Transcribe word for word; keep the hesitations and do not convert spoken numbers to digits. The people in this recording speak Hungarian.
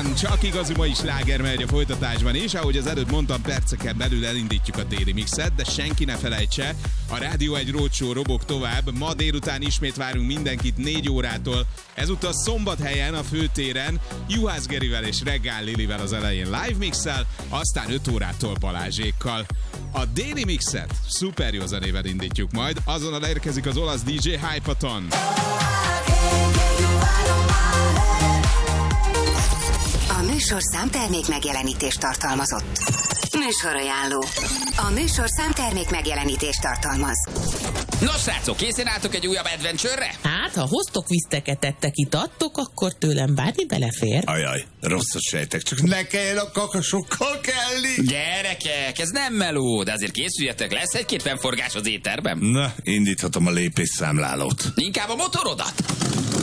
van, csak igazi mai sláger megy a folytatásban, és ahogy az előbb mondtam, perceken belül elindítjuk a Daily Mixet, de senki ne felejtse, a Rádió egy Roadshow robog tovább, ma délután ismét várunk mindenkit négy órától, ezúttal Szombathelyen, a főtéren, Juhász Gerivel és Reggál Lilivel az elején live mixel, aztán öt órától Balázsékkal. A Daily Mixet szuper jó zenével indítjuk majd, azonnal érkezik az olasz dé dzsé Hypaton. A műsor számtermék megjelenítést tartalmazott. Műsorajánló. A műsor számtermék megjelenítést tartalmaz. Nos, srácok, készen álltok egy újabb adventure-re? Hát, ha hoztok viszteket, tettek, itattok, akkor tőlem bármi belefér. Ajaj, rosszat sejtek, csak ne kelljen a kakasokkal kelni. Gyerekek, ez nem meló, de azért készüljetek, lesz egy-két fennforgás az éterben. Na, indíthatom a lépésszámlálót. Inkább a motorodat.